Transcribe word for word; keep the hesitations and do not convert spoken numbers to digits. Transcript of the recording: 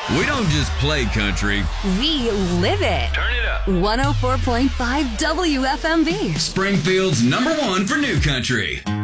We don't just play country. We live it. Turn it up. one oh four point five W F M V. Springfield's number one for new country.